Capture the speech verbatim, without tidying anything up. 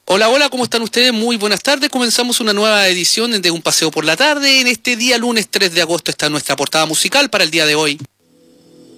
Hola, hola, ¿cómo están ustedes? Muy buenas tardes. Comenzamos una nueva edición de Un Paseo por la Tarde. En este día lunes tres de agosto está nuestra portada musical para el día de hoy.